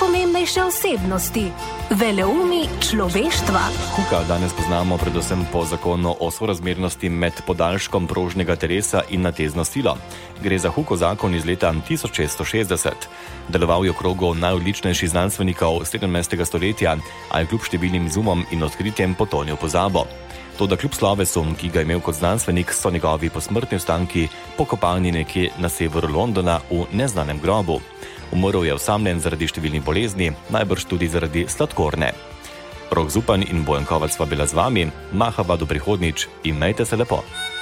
najpomembnejše osebnosti, veleumi človeštva. Hooka danes poznamo predvsem po zakonu o sorazmernosti med podaljškom prožnega telesa in natezno silo. Gre za Hookov zakon iz leta 1660. Deloval je v krogu najodličnejših znanstvenikov 17. stoletja, a je kljub številnim izumom in odkritjem potonil v pozabo. Toda kljub slovesu, ki ga je imel kot znanstvenik, so njegovi posmrtni ostanki pokopani nekje na severu Londona v neznanem grobu. Umrl je osamljen zaradi številnih bolezni, najbrž tudi zaradi sladkorne. Rok Zupan in Bojan Kovac sva bila z vami, mahava do prihodnjič in imejte se lepo.